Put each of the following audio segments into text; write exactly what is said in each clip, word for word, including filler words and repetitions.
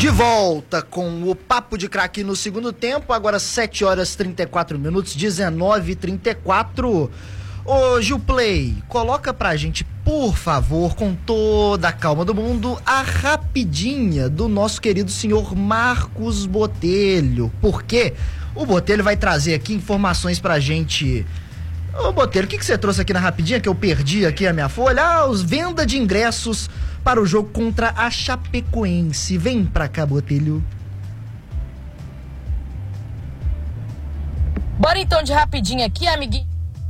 De volta com o Papo de Craque no segundo tempo, agora sete horas e trinta e quatro minutos, dezenove e trinta e quatro. Ô Gilplay, coloca pra gente, por favor, com toda a calma do mundo, a rapidinha do nosso querido senhor Marcos Botelho. Porque o Botelho vai trazer aqui informações pra gente. Ô Botelho, o que, que você trouxe aqui na rapidinha que eu perdi aqui a minha folha? Ah, os venda de ingressos para o jogo contra a Chapecoense. Vem pra cá, Botelho. Bora então de rapidinho aqui, amiguinho.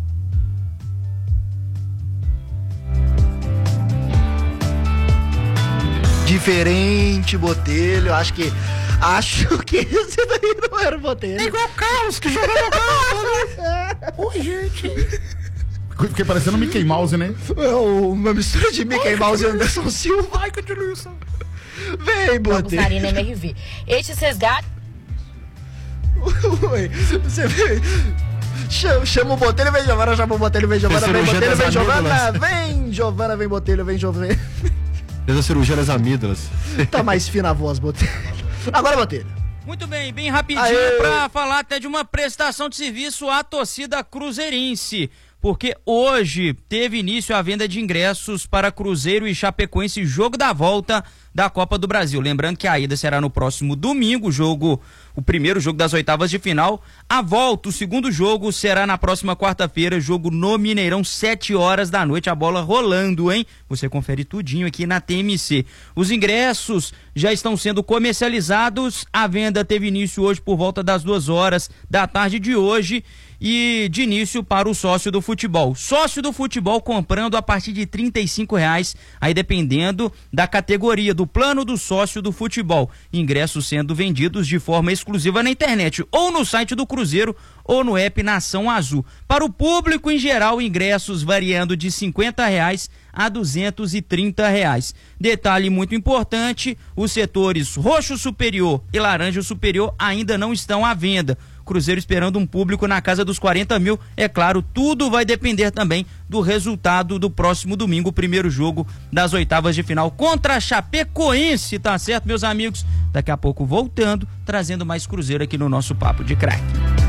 Diferente, Botelho. Acho que. Acho que esse daí não era o Botelho. É igual o Carlos que jogou no carro. Oi, gente. Fiquei parecendo Mickey Mouse, né? É uma mistura de Mickey Mouse e Anderson Silva. Ai, que delícia. Vem, Botelho. Marina M R V. Estes resgates. Oi, você vem. Chama, chama o Botelho, vem Giovana, chama o Botelho, vem Giovana, vem Botelho, vem Giovana, vem Giovana, vem Botelho, vem Giovana. Fez a cirurgia das amígdalas. Tá mais fina a voz, Botelho. Agora, Botelho. Muito bem, bem rapidinho Aê. pra falar até de uma prestação de serviço à torcida cruzeirense. Porque hoje teve início a venda de ingressos para Cruzeiro e Chapecoense, jogo da volta da Copa do Brasil. Lembrando que a ida será no próximo domingo, o jogo, o primeiro jogo das oitavas de final. A volta, o segundo jogo, será na próxima quarta-feira, jogo no Mineirão, sete horas da noite, a bola rolando, hein? Você confere tudinho aqui na T M C. Os ingressos já estão sendo comercializados, a venda teve início hoje por volta das duas horas da tarde de hoje. E de início para o sócio do futebol. Sócio do futebol comprando a partir de trinta e cinco reais, aí dependendo da categoria, do plano do sócio do futebol. Ingressos sendo vendidos de forma exclusiva na internet, ou no site do Cruzeiro, ou no app Nação Azul. Para o público em geral, ingressos variando de cinquenta reais a duzentos e trinta reais. Detalhe muito importante, os setores roxo superior e laranja superior ainda não estão à venda. Cruzeiro esperando um público na casa dos quarenta mil. É claro, tudo vai depender também do resultado do próximo domingo, o primeiro jogo das oitavas de final contra a Chapecoense, tá certo, meus amigos? Daqui a pouco voltando, trazendo mais Cruzeiro aqui no nosso Papo de Craque.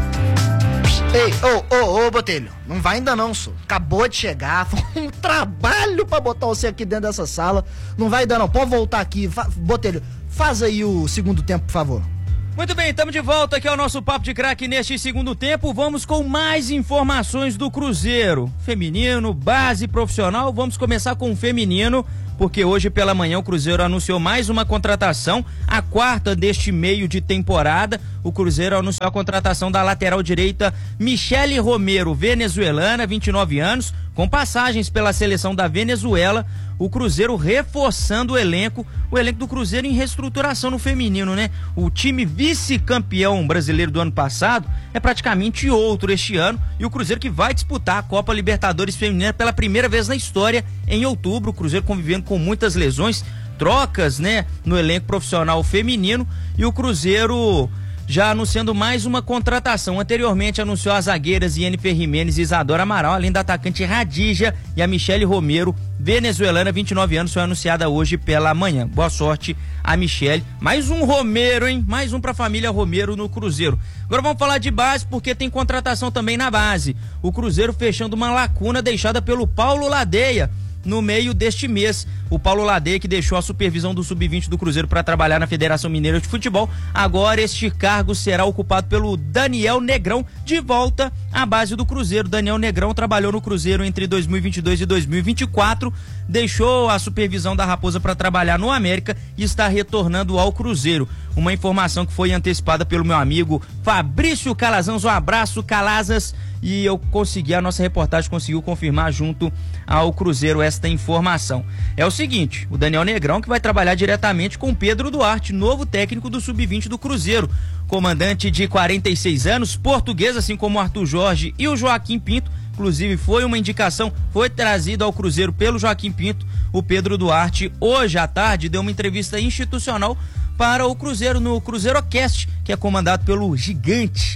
Ei, ô, ô, ô, Botelho, não vai ainda não, só. Acabou de chegar, foi um trabalho pra botar você aqui dentro dessa sala. Não vai ainda não, pode voltar aqui. Fa- Botelho, faz aí o segundo tempo, por favor. Muito bem, estamos de volta aqui ao nosso Papo de Craque neste segundo tempo. Vamos com mais informações do Cruzeiro. Feminino, base profissional. Vamos começar com o feminino, porque hoje pela manhã o Cruzeiro anunciou mais uma contratação, a quarta deste meio de temporada. O Cruzeiro anunciou a contratação da lateral direita Michele Romero, venezuelana, vinte e nove anos, com passagens pela seleção da Venezuela. O Cruzeiro reforçando o elenco, o elenco do Cruzeiro em reestruturação no feminino, né? O time vice-campeão brasileiro do ano passado é praticamente outro este ano, e o Cruzeiro que vai disputar a Copa Libertadores Feminina pela primeira vez na história em outubro. O Cruzeiro convivendo com muitas lesões, trocas, né, no elenco profissional feminino, e o Cruzeiro já anunciando mais uma contratação. Anteriormente anunciou as zagueiras Yennefer Jimenez e Isadora Amaral, além da atacante Radija e a Michele Romero, venezuelana, vinte e nove anos, foi anunciada hoje pela manhã. Boa sorte a Michele. Mais um Romero, hein? Mais um pra família Romero no Cruzeiro. Agora vamos falar de base, porque tem contratação também na base. O Cruzeiro fechando uma lacuna deixada pelo Paulo Ladeia no meio deste mês. O Paulo Ladeia, que deixou a supervisão do sub vinte do Cruzeiro para trabalhar na Federação Mineira de Futebol, agora este cargo será ocupado pelo Daniel Negrão, de volta à base do Cruzeiro. Daniel Negrão trabalhou no Cruzeiro entre dois mil e vinte e dois e dois mil e vinte e quatro, deixou a supervisão da Raposa para trabalhar no América e está retornando ao Cruzeiro. Uma informação que foi antecipada pelo meu amigo Fabrício Calazans. Um abraço, Calazas. E eu consegui, a nossa reportagem conseguiu confirmar junto ao Cruzeiro esta informação. É o seguinte, o Daniel Negrão que vai trabalhar diretamente com o Pedro Duarte, novo técnico do sub vinte do Cruzeiro. Comandante de quarenta e seis anos, português, assim como o Arthur Jorge e o Joaquim Pinto. Inclusive foi uma indicação, foi trazido ao Cruzeiro pelo Joaquim Pinto. O Pedro Duarte, hoje à tarde, deu uma entrevista institucional para o Cruzeiro no CruzeiroCast, que é comandado pelo gigante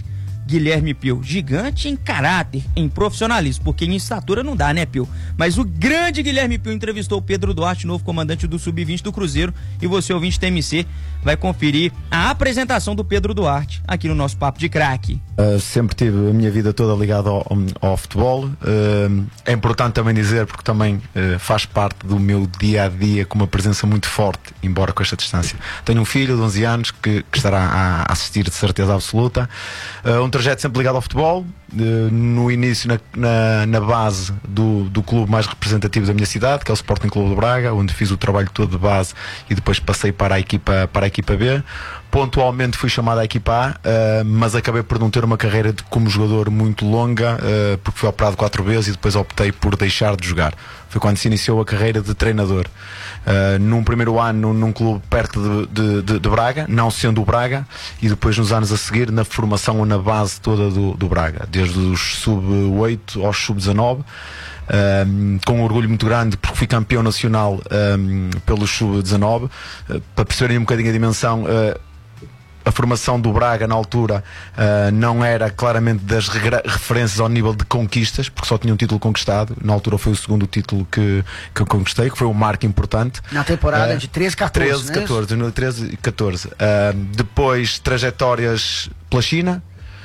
Guilherme Pio. Gigante em caráter, em profissionalismo, porque em estatura não dá, né, Pio? Mas o grande Guilherme Pio entrevistou o Pedro Duarte, novo comandante do sub vinte do Cruzeiro, e você, ouvinte T M C, vai conferir a apresentação do Pedro Duarte aqui no nosso Papo de Craque. Uh, sempre tive a minha vida toda ligada ao, ao, ao futebol. Uh, é importante também dizer, porque também uh, faz parte do meu dia a dia com uma presença muito forte, embora com esta distância. Tenho um filho de onze anos que, que estará a assistir de certeza absoluta. Uh, um trajeto sempre ligado ao futebol. Uh, no início, na, na, na base do, do clube mais representativo da minha cidade, que é o Sporting Clube de Braga, onde fiz o trabalho todo de base e depois passei para a equipa, para a equipa B. Pontualmente fui chamado à equipa A, uh, mas acabei por não ter uma carreira de, como jogador muito longa, uh, porque fui operado quatro vezes e depois optei por deixar de jogar. Foi quando se iniciou a carreira de treinador. Uh, num primeiro ano num clube perto de, de, de, de Braga, não sendo o Braga, e depois nos anos a seguir na formação ou na base toda do, do Braga, desde os sub oito aos sub dezanove. Um, com um orgulho muito grande porque fui campeão nacional um, pelo sub dezanove. Uh, para perceberem um bocadinho a dimensão, uh, a formação do Braga na altura uh, não era claramente das referências ao nível de conquistas, porque só tinha um título conquistado. Na altura foi o segundo título que, que eu conquistei, que foi um marco importante na temporada uh, de treze, catorze, treze, catorze, no treze e catorze. Uh, depois trajetórias pela China,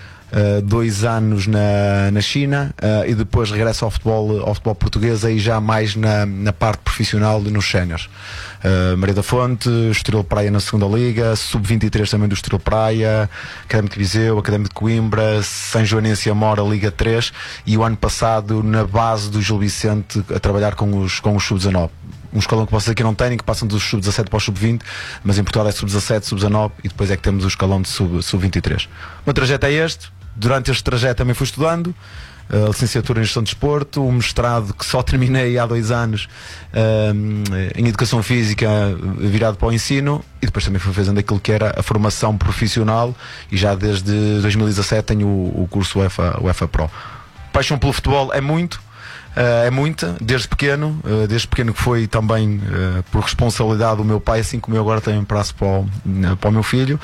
Uh, dois anos na, na China, uh, e depois regresso ao futebol, ao futebol português, aí já mais na, na parte profissional e nos séniores. uh, Maria da Fonte, Estoril Praia na segunda liga, sub vinte e três também do Estoril Praia, Académico de Viseu, Académico de Coimbra, São Joanense e Amora, Liga três, e o ano passado na base do Gil Vicente a trabalhar com os, com os sub dezanove. Um escalão que vocês aqui não têm, que passam dos sub dezassete para o sub vinte, mas em Portugal é sub dezassete, sub dezanove e depois é que temos o escalão de sub, sub vinte e três. O meu trajeto é este. Durante este trajeto também fui estudando a licenciatura em Gestão de Desporto, um mestrado que só terminei há dois anos um, em Educação Física, virado para o ensino, e depois também fui fazendo aquilo que era a formação profissional, e já desde dois mil e dezassete tenho o, o curso UEFA, UEFA Pro. Paixão pelo futebol é muito. Uh, é muita, desde pequeno, uh, desde pequeno que foi também uh, por responsabilidade do meu pai, assim como eu agora também prazo para o, uh, para o meu filho.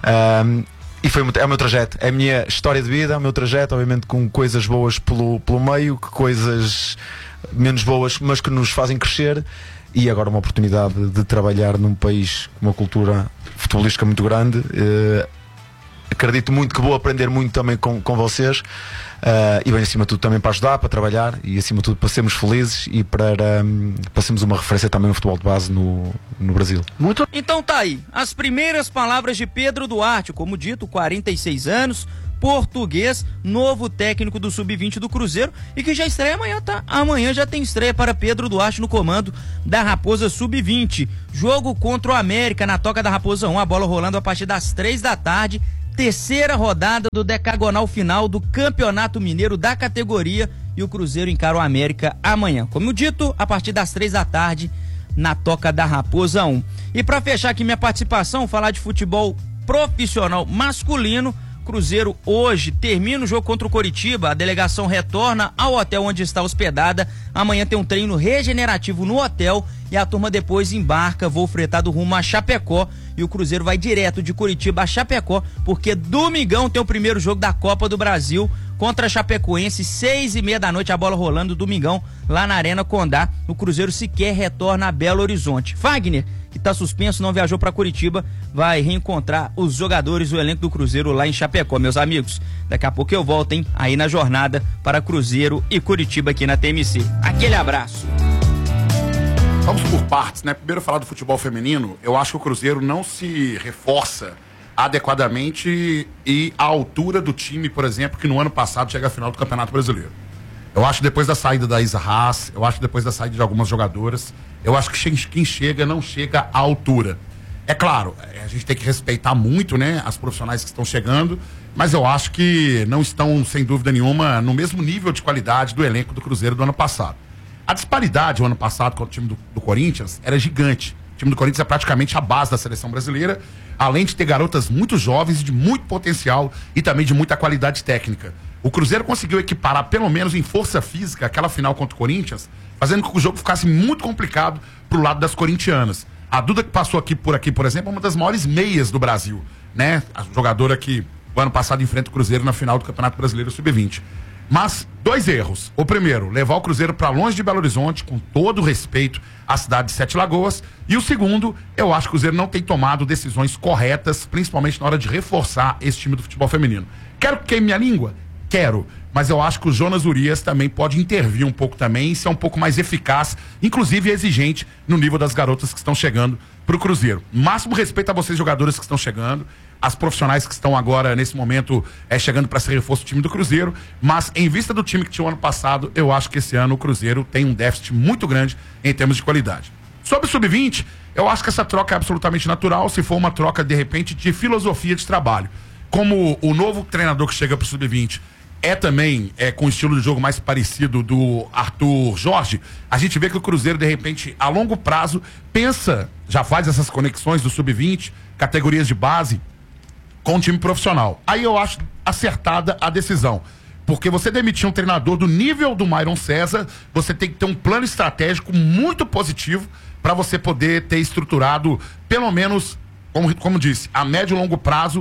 Uh, e foi, é o meu trajeto, é a minha história de vida, é o meu trajeto, obviamente com coisas boas pelo, pelo meio, coisas menos boas, mas que nos fazem crescer. E agora uma oportunidade de, de trabalhar num país com uma cultura futebolística muito grande. Uh, acredito muito que vou aprender muito também com, com vocês. Uh, e bem, acima de tudo também para ajudar, para trabalhar, e acima de tudo para sermos felizes e para, um, para sermos uma referência também no futebol de base no, no Brasil. Muito. Então tá aí, as primeiras palavras de Pedro Duarte, como dito, quarenta e seis anos, português, novo técnico do sub vinte do Cruzeiro, e que já estreia amanhã, tá? Amanhã já tem estreia para Pedro Duarte no comando da Raposa sub vinte. Jogo contra o América na Toca da Raposa um, a bola rolando a partir das três da tarde. Terceira rodada do decagonal final do Campeonato Mineiro da categoria, e o Cruzeiro encara o América amanhã. Como dito, a partir das três da tarde, na Toca da Raposa um. E para fechar aqui minha participação, falar de futebol profissional masculino. Cruzeiro hoje termina o jogo contra o Coritiba, a delegação retorna ao hotel onde está hospedada. Amanhã tem um treino regenerativo no hotel e a turma depois embarca, voo fretado rumo a Chapecó, e o Cruzeiro vai direto de Curitiba a Chapecó, porque domingão tem o primeiro jogo da Copa do Brasil contra a Chapecoense, seis e meia da noite, a bola rolando, domingão, lá na Arena Condá. O Cruzeiro sequer retorna a Belo Horizonte. Wagner, que está suspenso, não viajou para Curitiba, vai reencontrar os jogadores do elenco do Cruzeiro lá em Chapecó, meus amigos. Daqui a pouco eu volto, hein, aí na jornada para Cruzeiro e Curitiba aqui na T M C. Aquele abraço. Vamos por partes, né? Primeiro falar do futebol feminino. Eu acho que o Cruzeiro não se reforça adequadamente e à altura do time, por exemplo, que no ano passado chega à final do Campeonato Brasileiro. Eu acho que depois da saída da Isa Haas, eu acho que depois da saída de algumas jogadoras, eu acho que quem chega não chega à altura. É claro, a gente tem que respeitar muito, né, as profissionais que estão chegando, mas eu acho que não estão, sem dúvida nenhuma, no mesmo nível de qualidade do elenco do Cruzeiro do ano passado. A disparidade o ano passado com o time do, do Corinthians era gigante. O time do Corinthians é praticamente a base da seleção brasileira, além de ter garotas muito jovens, de muito potencial e também de muita qualidade técnica. O Cruzeiro conseguiu equiparar, pelo menos em força física, aquela final contra o Corinthians, fazendo com que o jogo ficasse muito complicado pro lado das corintianas. A Duda, que passou aqui por aqui, por exemplo, é uma das maiores meias do Brasil, né? A jogadora que o ano passado enfrenta o Cruzeiro na final do Campeonato Brasileiro sub vinte. Mas, dois erros. O primeiro, levar o Cruzeiro para longe de Belo Horizonte, com todo o respeito à cidade de Sete Lagoas. E o segundo, eu acho que o Cruzeiro não tem tomado decisões corretas, principalmente na hora de reforçar esse time do futebol feminino. Quero que queime minha língua? Quero. Mas eu acho que o Jonas Urias também pode intervir um pouco também e ser um pouco mais eficaz, inclusive exigente no nível das garotas que estão chegando pro Cruzeiro. Máximo respeito a vocês, jogadoras que estão chegando, as profissionais que estão agora, nesse momento, é, chegando para ser reforço do time do Cruzeiro, mas em vista do time que tinha o ano passado, eu acho que esse ano o Cruzeiro tem um déficit muito grande em termos de qualidade. Sobre o sub vinte, eu acho que essa troca é absolutamente natural, se for uma troca, de repente, de filosofia de trabalho. Como o novo treinador que chega pro sub vinte é também é, com o estilo de jogo mais parecido do Arthur Jorge, a gente vê que o Cruzeiro, de repente, a longo prazo, pensa, já faz essas conexões do sub vinte, categorias de base, com o time profissional. Aí eu acho acertada a decisão. Porque você demitir um treinador do nível do Myron César, você tem que ter um plano estratégico muito positivo para você poder ter estruturado, pelo menos, como, como disse, a médio e longo prazo,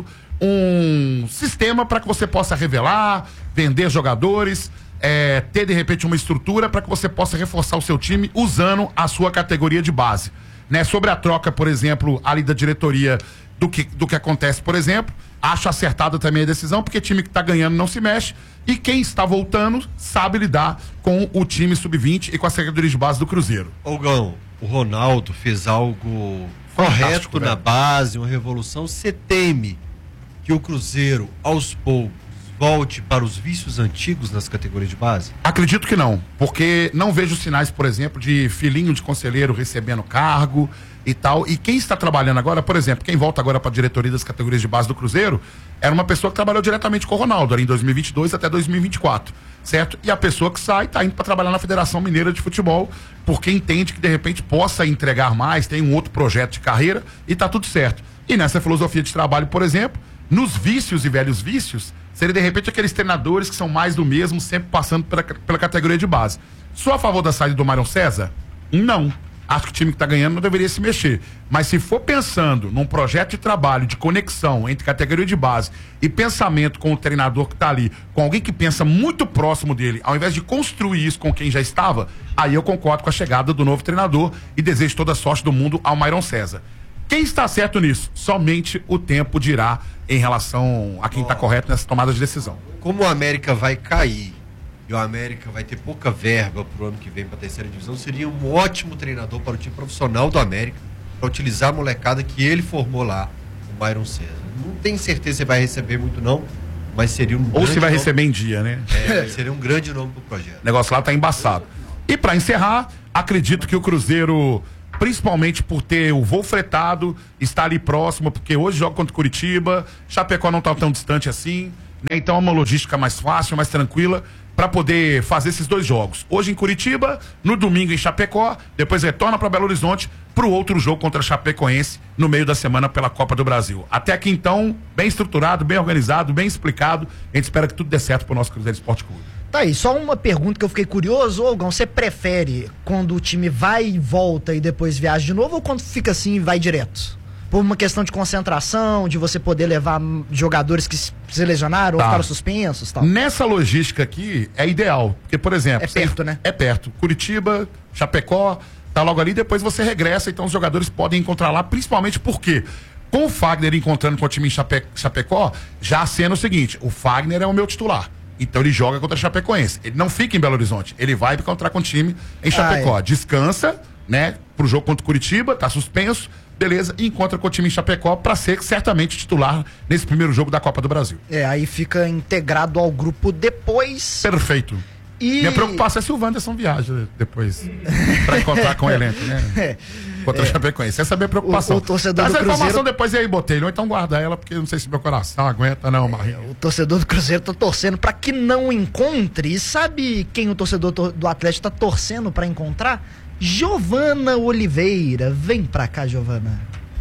um sistema para que você possa revelar, vender jogadores, é, ter de repente uma estrutura para que você possa reforçar o seu time usando a sua categoria de base. Né? Sobre a troca, por exemplo, ali da diretoria do que, do que acontece, por exemplo, acho acertada também a decisão, porque time que está ganhando não se mexe e quem está voltando sabe lidar com o time sub vinte e com a categoria de base do Cruzeiro. Ogão, o Ronaldo fez algo Fantástico, correto na velho. base, uma revolução. Você teme que o Cruzeiro, aos poucos, volte para os vícios antigos nas categorias de base? Acredito que não, porque não vejo sinais, por exemplo, de filhinho de conselheiro recebendo cargo e tal. E quem está trabalhando agora, por exemplo, quem volta agora para a diretoria das categorias de base do Cruzeiro, era uma pessoa que trabalhou diretamente com o Ronaldo, ali em dois mil e vinte e dois até dois mil e vinte e quatro, certo? E a pessoa que sai está indo para trabalhar na Federação Mineira de Futebol, porque entende que de repente possa entregar mais, tem um outro projeto de carreira e tá tudo certo. E nessa filosofia de trabalho, por exemplo, nos vícios e velhos vícios, seria de repente aqueles treinadores que são mais do mesmo, sempre passando pela, pela categoria de base. Sou a favor da saída do Myron César? Não. Acho que o time que está ganhando não deveria se mexer. Mas se for pensando num projeto de trabalho, de conexão entre categoria de base e pensamento com o treinador que está ali, com alguém que pensa muito próximo dele, ao invés de construir isso com quem já estava, aí eu concordo com a chegada do novo treinador e desejo toda a sorte do mundo ao Myron César. Quem está certo nisso? Somente o tempo dirá em relação a quem está correto nessa tomada de decisão. Como o América vai cair e o América vai ter pouca verba para o ano que vem para a terceira divisão, seria um ótimo treinador para o time profissional do América, para utilizar a molecada que ele formou lá, o Myron César. Não tenho certeza se vai receber muito não, mas seria um Ou se vai nome, receber em dia, né? É, seria um grande nome para o projeto. O negócio lá tá embaçado. E para encerrar, acredito que o Cruzeiro, principalmente por ter o voo fretado, está ali próximo, porque hoje joga contra o Curitiba, Chapecó não tá tão distante assim, né? Então é uma logística mais fácil, mais tranquila, para poder fazer esses dois jogos. Hoje em Curitiba, no domingo em Chapecó, depois retorna para Belo Horizonte para o outro jogo contra a Chapecoense no meio da semana pela Copa do Brasil. Até aqui então, bem estruturado, bem organizado, bem explicado. A gente espera que tudo dê certo para o nosso Cruzeiro Esporte Clube. Tá aí, só uma pergunta que eu fiquei curioso, ô Gão, você prefere quando o time vai e volta e depois viaja de novo ou quando fica assim e vai direto? Por uma questão de concentração, de você poder levar jogadores que se lesionaram Tá. ou ficaram suspensos e tal? Nessa logística aqui, é ideal. Porque, por exemplo... É perto, né? É perto. Curitiba, Chapecó, tá logo ali, depois você regressa, então os jogadores podem encontrar lá, principalmente porque, com o Fagner encontrando com o time em Chape, Chapecó, já sendo o seguinte, o Fagner é o meu titular. Então ele joga contra a Chapecoense. Ele não fica em Belo Horizonte, ele vai encontrar com o time em Chapecó. Ah, é. Descansa, né, pro jogo contra o Curitiba, tá suspenso, beleza, e encontra com o time em Chapecó pra ser certamente titular nesse primeiro jogo da Copa do Brasil. É, aí fica integrado ao grupo depois. Perfeito. E... Minha preocupação é se o Wanderson viaja depois pra encontrar com o elenco, né? É. Contra a Chapecoense. Essa é a minha preocupação. O- o torcedor Traz do a informação Cruzeiro- depois e aí, Botelho. Ou então guarda ela, porque eu não sei se meu coração aguenta, não, Marinho. O torcedor do Cruzeiro tá torcendo pra que não encontre. E sabe quem o torcedor to- do Atlético tá torcendo pra encontrar? Giovana Oliveira. Vem pra cá, Giovana.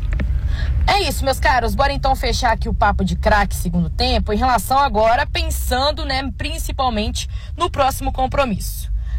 É isso, meus caros. Bora então fechar aqui o papo de craque segundo tempo em relação agora, pensando, né, principalmente no próximo compromisso.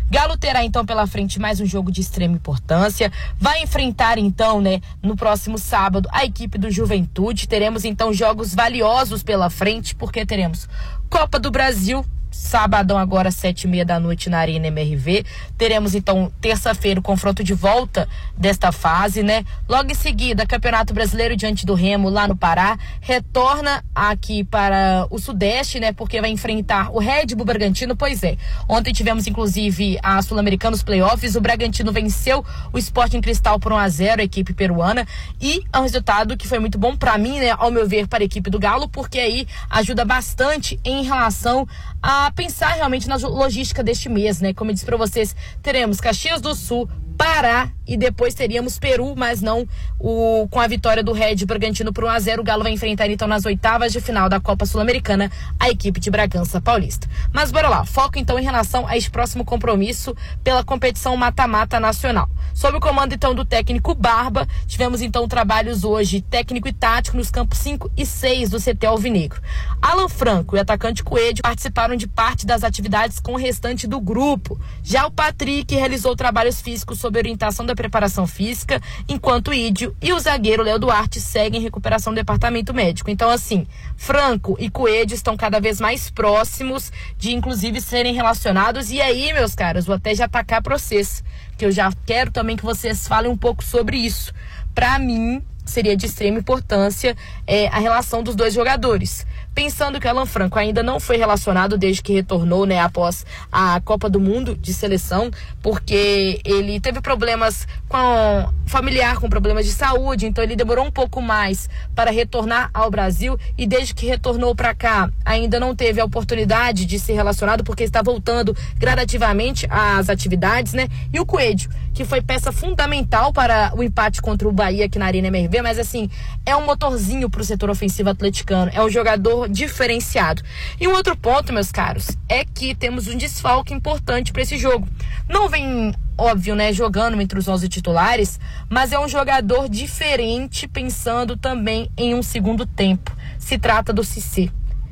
Galo terá então pela frente mais um jogo de extrema importância, vai enfrentar então, né, no próximo sábado a equipe do Juventude. Teremos então jogos valiosos pela frente, porque teremos Copa do Brasil, sabadão agora, sete e meia da noite na Arena M R V. Teremos então terça-feira o confronto de volta desta fase, né? Logo em seguida, Campeonato Brasileiro diante do Remo lá no Pará. Retorna aqui para o Sudeste, né? Porque vai enfrentar o Red Bull Bragantino. Pois é, ontem tivemos inclusive a Sul-Americana, os playoffs. O Bragantino venceu o Sporting Cristal por um a zero, a equipe peruana. E é um resultado que foi muito bom para mim, né? Ao meu ver, para a equipe do Galo, porque aí ajuda bastante em relação a pensar realmente na logística deste mês, né? Como eu disse para vocês, teremos Caxias do Sul, Pará e depois teríamos Peru, mas não o, com a vitória do Red Bragantino por um a zero. O Galo vai enfrentar então nas oitavas de final da Copa Sul-Americana a equipe de Bragança Paulista. Mas bora lá, foco então em relação a este próximo compromisso pela competição mata-mata nacional. Sob o comando então do técnico Barba, tivemos então trabalhos hoje técnico e tático nos campos cinco e seis do C T Alvinegro. Alan Franco e o atacante Coelho participaram de parte das atividades com o restante do grupo. Já o Patrick realizou trabalhos físicos sob orientação da preparação física, enquanto o Ídio e o zagueiro Léo Duarte seguem em recuperação do departamento médico. Então, assim, Franco e Coelho estão cada vez mais próximos de, inclusive, serem relacionados. E aí, meus caras, vou até já atacar para vocês, que eu já quero também que vocês falem um pouco sobre isso. Para mim, seria de extrema importância é, a relação dos dois jogadores. Pensando que o Alan Franco ainda não foi relacionado desde que retornou, né, após a Copa do Mundo de seleção, porque ele teve problemas com familiar, com problemas de saúde, então ele demorou um pouco mais para retornar ao Brasil e desde que retornou para cá ainda não teve a oportunidade de ser relacionado porque está voltando gradativamente às atividades, né? E o Coelho, que foi peça fundamental para o empate contra o Bahia aqui na Arena M R V, mas assim, é um motorzinho para o setor ofensivo atleticano, é um jogador diferenciado. E um outro ponto, meus caros, é que temos um desfalque importante para esse jogo. Não vem, óbvio, né, jogando entre os onze titulares, mas é um jogador diferente, pensando também em um segundo tempo. Se trata do Cissé.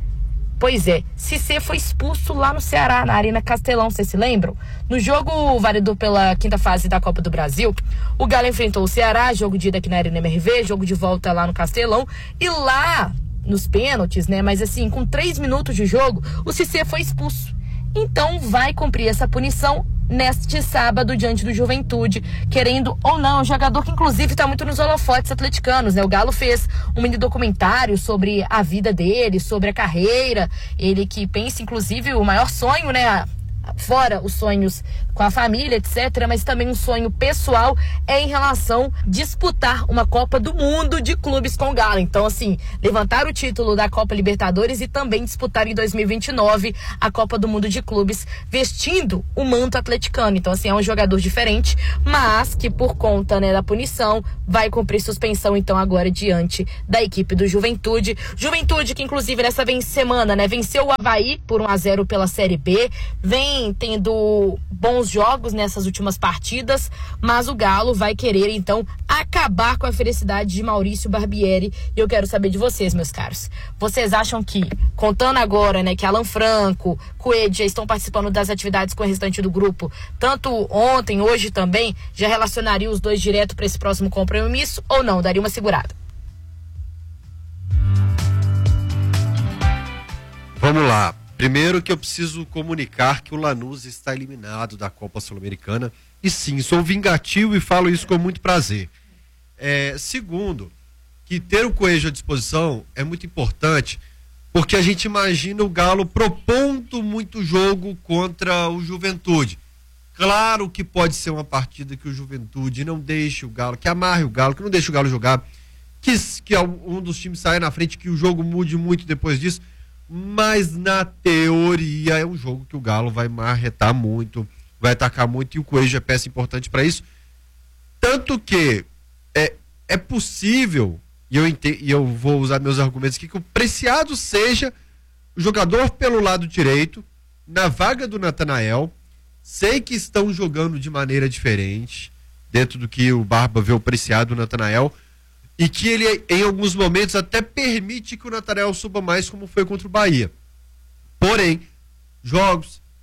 Pois é, Cissé foi expulso lá no Ceará, na Arena Castelão, vocês se lembram? No jogo válido pela quinta fase da Copa do Brasil, o Galo enfrentou o Ceará, jogo de ida aqui na Arena M R V, jogo de volta lá no Castelão, e lá nos pênaltis, né? Mas assim, com três minutos de jogo, o Cissé foi expulso. Então vai cumprir essa punição neste sábado diante do Juventude, querendo ou não, um jogador que inclusive está muito nos holofotes atleticanos, né? O Galo fez um mini documentário sobre a vida dele, sobre a carreira, ele que pensa inclusive o maior sonho, né? Fora os sonhos com a família, etcétera, mas também um sonho pessoal é em relação a disputar uma Copa do Mundo de clubes com o Galo. Então, assim, levantar o título da Copa Libertadores e também disputar em dois mil e vinte e nove a Copa do Mundo de clubes vestindo o manto atleticano. Então, assim, é um jogador diferente, mas que por conta, né, da punição vai cumprir suspensão, então, agora diante da equipe do Juventude. Juventude que, inclusive, nessa semana, né, venceu o Avaí por um a zero pela Série B, vem tendo bons jogos nessas últimas partidas, mas o Galo vai querer então acabar com a felicidade de Maurício Barbieri. E eu quero saber de vocês, meus caros. Vocês acham que, contando agora, né, que Alan Franco, Coelho já estão participando das atividades com o restante do grupo, tanto ontem, hoje também, já relacionaria os dois direto para esse próximo compromisso ou não? Daria uma segurada? Vamos lá. Primeiro que eu preciso comunicar que o Lanús está eliminado da Copa Sul-Americana. E sim, sou vingativo e falo isso com muito prazer. É, segundo, que ter o Coelho à disposição é muito importante, porque a gente imagina o Galo propondo muito jogo contra o Juventude. Claro que pode ser uma partida que o Juventude não deixe o Galo, que amarre o Galo, que não deixe o Galo jogar, que, que um dos times saia na frente, que o jogo mude muito depois disso. Mas na teoria é um jogo que o Galo vai marretar muito, vai atacar muito, e o Coelho é peça importante para isso. Tanto que é, é possível, e eu, ente, e eu vou usar meus argumentos aqui, que o Preciado seja o jogador pelo lado direito, na vaga do Natanael. Sei que estão jogando de maneira diferente, dentro do que o Barba vê o Preciado e o Natanael, e que ele, em alguns momentos, até permite que o Natanael suba mais, como foi contra o Bahia. Porém, jogos,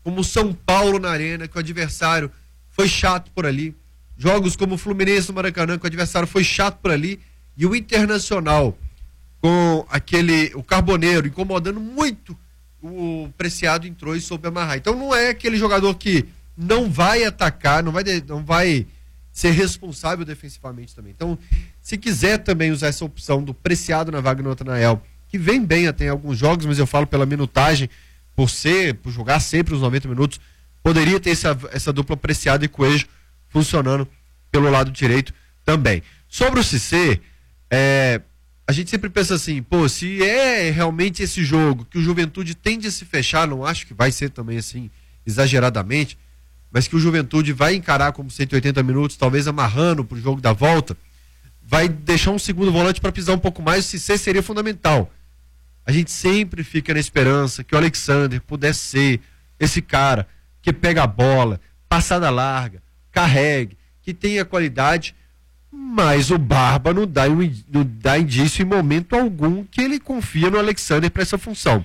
como o São Paulo na Arena, que o adversário foi chato por ali. Jogos como o Fluminense no Maracanã, que o adversário foi chato por ali. E o Internacional, com aquele, o Carboneiro, incomodando muito, o Preciado entrou e soube amarrar. Então não é aquele jogador que não vai atacar, não vai, não vai ser responsável defensivamente também. Então, se quiser também usar essa opção do Preciado na vaga do Natanael, que vem bem até em alguns jogos, mas eu falo pela minutagem, por ser, por jogar sempre os noventa minutos, poderia ter essa, essa dupla Preciado e Coelho funcionando pelo lado direito também. Sobre o Cissé, é, a gente sempre pensa assim, pô, se é realmente esse jogo que o Juventude tende a se fechar, não acho que vai ser também assim, exageradamente, mas que o Juventude vai encarar como cento e oitenta minutos, talvez amarrando pro jogo da volta, vai deixar um segundo volante para pisar um pouco mais, o Cissé seria fundamental. A gente sempre fica na esperança que o Alexander pudesse ser esse cara que pega a bola, passada larga, carregue, que tenha qualidade, mas o Barba não dá, não dá indício em momento algum que ele confia no Alexander para essa função.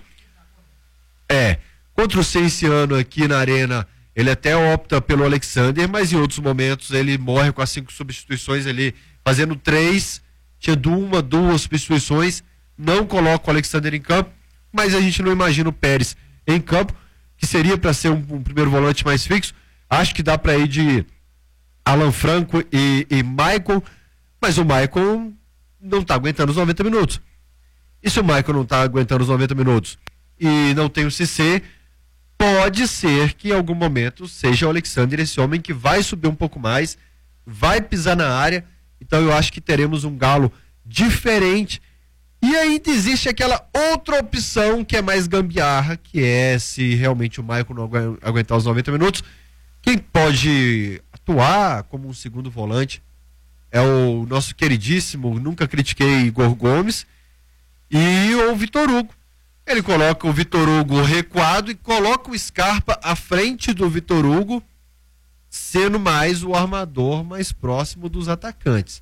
É, contra o C esse ano aqui na Arena, ele até opta pelo Alexander, mas em outros momentos ele morre com as cinco substituições ali, fazendo três, tinha uma, duas substituições, não coloca o Alexander em campo, mas a gente não imagina o Pérez em campo, que seria para ser um, um primeiro volante mais fixo. Acho que dá para ir de Alan Franco e, e Michael, mas o Michael não está aguentando os noventa minutos. E se o Michael não está aguentando os noventa minutos e não tem o Cissé, pode ser que em algum momento seja o Alexander esse homem que vai subir um pouco mais, vai pisar na área. Então eu acho que teremos um Galo diferente. E ainda existe aquela outra opção que é mais gambiarra, que é se realmente o Michael não agu- aguentar os noventa minutos, quem pode atuar como um segundo volante é o nosso queridíssimo, nunca critiquei, Igor Gomes, e o Vitor Hugo. Ele coloca o Vitor Hugo recuado e coloca o Scarpa à frente do Vitor Hugo, sendo mais o armador mais próximo dos atacantes.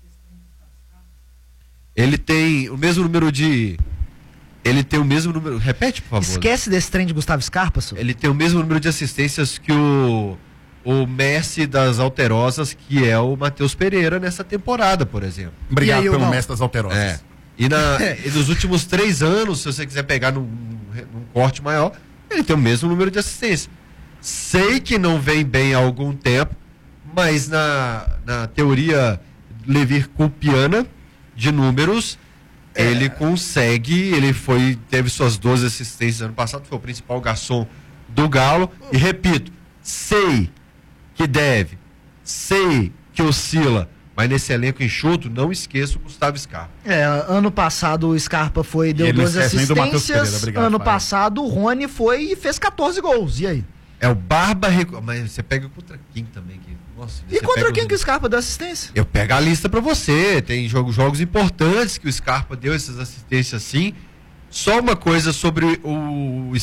Ele tem o mesmo número de... Ele tem o mesmo número... Repete, por favor. Esquece desse trem de Gustavo Scarpa, senhor. Ele tem o mesmo número de assistências que o, o Messi das Alterosas, que é o Matheus Pereira nessa temporada, por exemplo. Obrigado aí, pelo Hugo? mestre das Alterosas. É. E, na, e nos últimos três anos, se você quiser pegar num, num corte maior, ele tem o mesmo número de assistência. Sei que não vem bem há algum tempo, mas na, na teoria Levir-Coupiana de números, é. ele consegue, ele foi, teve suas doze assistências ano passado, foi o principal garçom do Galo, e repito, sei que deve, sei que oscila, mas nesse elenco enxuto, não esqueça o Gustavo Scarpa. É, ano passado o Scarpa foi, deu Ele não doze esquece nem do Matheus Pereira, assistências, obrigado, ano pai. passado o Rony foi e fez catorze gols, e aí? É o Barba, recu... mas você pega contra quem também? Que... Nossa, E você contra pega quem os- que o Scarpa deu assistência? Eu pego a lista pra você, tem jogos, jogos importantes que o Scarpa deu essas assistências assim. Só uma coisa sobre o